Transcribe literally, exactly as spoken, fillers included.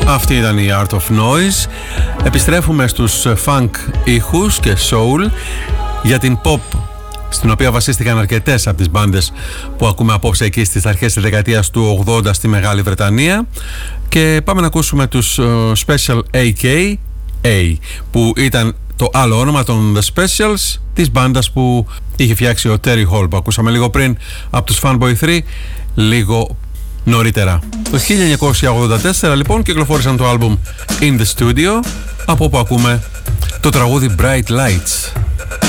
Αυτή ήταν η Art of Noise. Επιστρέφουμε στους funk ήχους και soul για την pop, στην οποία βασίστηκαν αρκετές από τις μπάντες που ακούμε απόψε εκεί στις αρχές της δεκαετίας του ογδόντα στη Μεγάλη Βρετανία. Και πάμε να ακούσουμε τους uh, Special έι κέι έι, που ήταν το άλλο όνομα των The Specials, της μπάντας που είχε φτιάξει ο Terry Hall, που ακούσαμε λίγο πριν από τους Funboy τρία, λίγο νωρίτερα. Το χίλια εννιακόσια ογδόντα τέσσερα λοιπόν κυκλοφόρησαν το άλμπουμ In The Studio, από όπου ακούμε το τραγούδι Bright Lights.